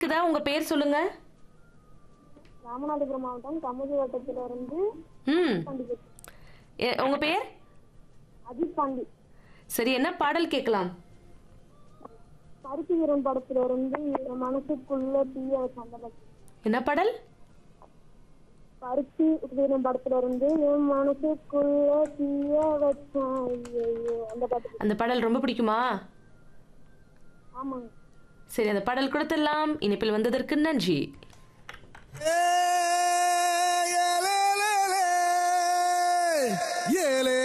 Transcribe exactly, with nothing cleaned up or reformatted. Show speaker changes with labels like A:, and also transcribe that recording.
A: இருக்குதா? உங்க பேர் சொல்லுங்க.
B: ராமநாதபுரம் மாவட்டம் கமுதி வட்டத்துல இருந்து
A: ம்
B: பாண்டி பேசுறேன்.
A: எ- உங்க பேர்?
B: அஜித் பாண்டி.
A: சரி, என்ன பாடல் கேட்கலாம்?
B: பருத்தி வீரன் படத்துல இருந்து என் மனசுக்குள்ள தீய வச்ச அந்த பாட்டு.
A: என்ன பாடல்?
B: பருத்தி வீரன் படத்துல இருந்து என் மனசுக்குள்ள தீய வச்சான் ஐயையோ, அந்த பாட்டு.
A: அந்த பாடல் ரொம்ப பிடிக்குமா?
B: ஆமாங்க.
A: சரி, அந்த பாடல் கொடுத்துடலாம். இனிப்பில் வந்ததற்கு நன்றி.
C: ஏலே